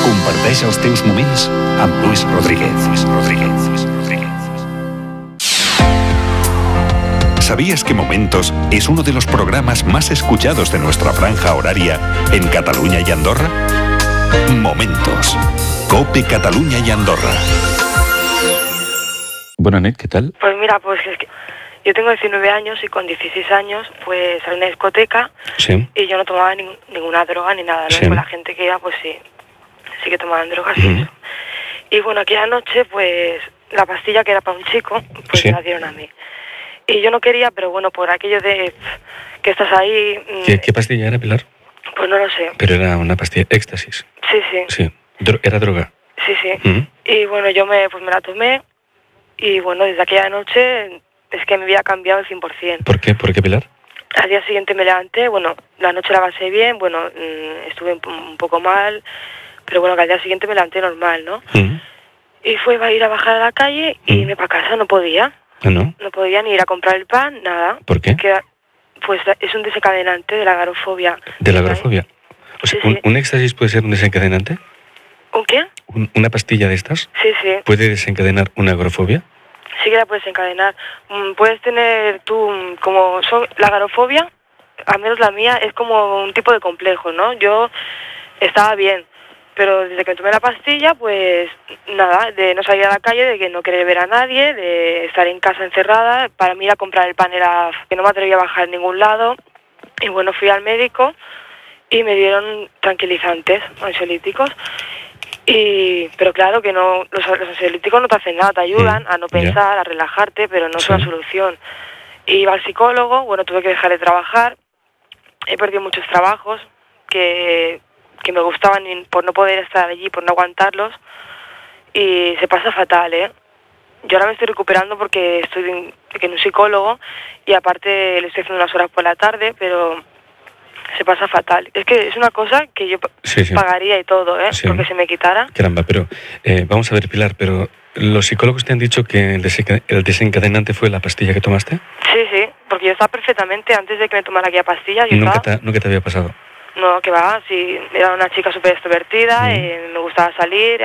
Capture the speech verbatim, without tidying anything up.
Comparteix els teus moments amb Luis Rodríguez. Luis Rodríguez. Luis Rodríguez. ¿Sabías que Momentos es uno de los programas más escuchados de nuestra franja horaria en Cataluña y Andorra? Momentos. COPE Cataluña y Andorra. Buenas noches, ¿qué tal? Pues mira, pues es que yo tengo diecinueve años y con dieciséis años pues salí a una discoteca, Sí. y yo no tomaba ning- ninguna droga ni nada, ¿no? Sí. Y con la gente que iba pues sí, sí que tomaban drogas Ujú. y eso. Y bueno, aquella noche pues la pastilla que era para un chico, pues Sí. me la dieron a mí. Y yo no quería, pero bueno, por aquello de pff, que estás ahí, mm, ¿Qué, qué pastilla era, Pilar? pues no lo sé. Pero era una pastilla éxtasis. Sí, sí, Sí. Dro- era droga. sí, sí. Ujú. Y bueno, yo me pues me la tomé y bueno, desde aquella noche es que mi vida ha cambiado al cien por ciento. ¿Por qué? ¿Por qué, Pilar? Al día siguiente me levanté, bueno, la noche la pasé bien, bueno, mm, estuve un, un poco mal, pero bueno, que al día siguiente me levanté normal, ¿no? Ujú. Y fue a ir a bajar a la calle y Mm. irme para casa, no podía, Ah, ¿no? no podía ni ir a comprar el pan, nada. ¿Por qué? Que, pues es un desencadenante de la agorafobia. ¿De la agrofobia? O sea, Sí, ¿un, sí. ¿un éxtasis puede ser un desencadenante? ¿Un qué? ¿Un- ¿Una pastilla de estas Sí, sí, puede desencadenar una agrofobia? sí que la puedes encadenar. Mm, Puedes tener tú, mm, como son, la agorafobia, al menos la mía, es como un tipo de complejo, ¿no? Yo estaba bien, pero desde que me tomé la pastilla, pues nada, de no salir a la calle, de que no querer ver a nadie, de estar en casa encerrada, para mí ir a comprar el pan era que no me atrevía a bajar a ningún lado, y bueno, fui al médico y me dieron tranquilizantes, ansiolíticos, y pero claro que no, los, los ansiolíticos no te hacen nada, te ayudan Mm, a no ya. pensar, a relajarte, pero no Sí. es una solución. Iba al psicólogo, bueno, tuve que dejar de trabajar, he perdido muchos trabajos que, que me gustaban y por no poder estar allí, por no aguantarlos, y se pasa fatal, ¿eh? Yo ahora me estoy recuperando porque estoy en, en un psicólogo y aparte le estoy haciendo unas horas por la tarde, pero se pasa fatal. Es que es una cosa que yo pa- Sí, sí. pagaría y todo, ¿eh? Sí. Porque se me quitara. Caramba, pero eh, vamos a ver, Pilar, pero ¿los psicólogos te han dicho que el, desenca- el desencadenante fue la pastilla que tomaste? Sí, sí, porque yo estaba perfectamente antes de que me tomara aquella pastilla. Yo Nunca estaba... te, nunca te había pasado. No, que va, sí, era una chica súper extrovertida, Mm. eh, me gustaba salir,